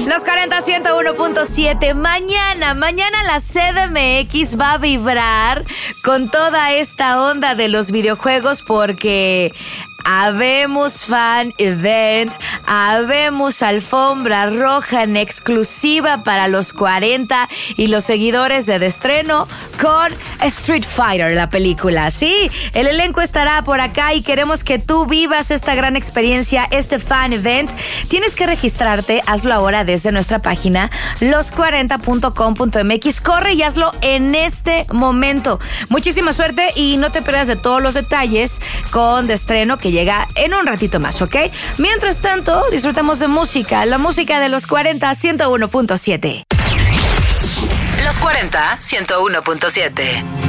Los 40 101.7. Mañana la CDMX va a vibrar con toda esta onda de los videojuegos porque habemos fan event, habemos alfombra roja en exclusiva para los 40 y los seguidores de estreno con Street Fighter, la película. Sí, el elenco estará por acá y queremos que tú vivas esta gran experiencia, este fan event. Tienes que registrarte, hazlo ahora desde nuestra página los40.com.mx. Corre y hazlo en este momento. Muchísima suerte y no te pierdas de todos los detalles con de estreno que llega en un ratito más, ¿ok? Mientras tanto, disfrutamos de música, la música de los 40 101.7. Los 40 101.7.